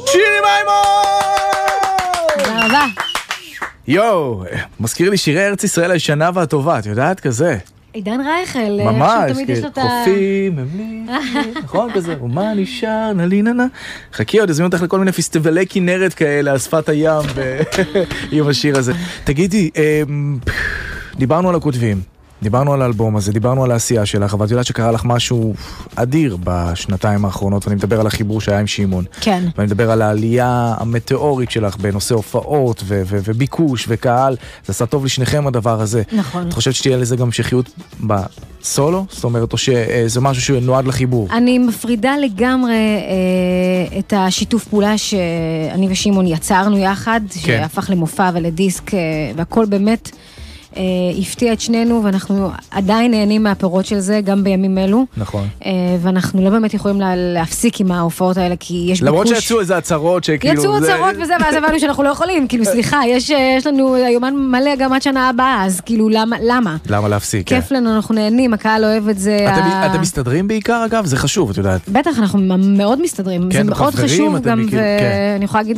שירי מימון! תודה רבה. יואו, מזכיר לי שירי ארץ ישראל הישנה והטובה, את יודעת כזה? עידן רייכל, ממש, חופים, נכון כזה, ומה נשאר, נליננה. חכי, עוד הזמינו אותך לכל מיני פסטיבלי כנרת כאלה על שפת הים עם השיר הזה. תגידי, דיברנו על הכותבים, דיברנו על האלבום הזה, דיברנו על העשייה שלך, אבל את יודעת שקרה לך משהו אדיר בשנתיים האחרונות, ואני מדבר על החיבור שהיה עם שימון. כן. ואני מדבר על העלייה המטאורית שלך בנושא הופעות וביקוש וקהל. זה עשה טוב לשניכם הדבר הזה. נכון. את חושבת שתהיה לזה גם המשכיות בסולו? זאת אומרת, או שזה משהו שנועד לחיבור? אני מפרידה לגמרי את השיתוף פעולה שאני ושימון יצרנו יחד, שהפך למופע ולדיסק, והכל באמת הפתיע את שנינו, ואנחנו עדיין נהנים מהפירות של זה, גם בימים אלו. נכון. ואנחנו לא באמת יכולים להפסיק עם ההופעות האלה, כי יש ביקוש. למרות שיצאו איזה הצהרות שכאילו... יצאו הצהרות וזה, ואז הבנו שאנחנו לא יכולים. כאילו, סליחה, יש לנו יומן מלא גם עד שנה הבאה, אז כאילו, למה? למה להפסיק? כיף לנו, אנחנו נהנים, הקהל אוהב את זה. אתם מסתדרים בעיקר, אגב? זה חשוב, את יודעת. בטח, אנחנו מאוד מסתדרים. זה מאוד חשוב גם, ואני יכולה להגיד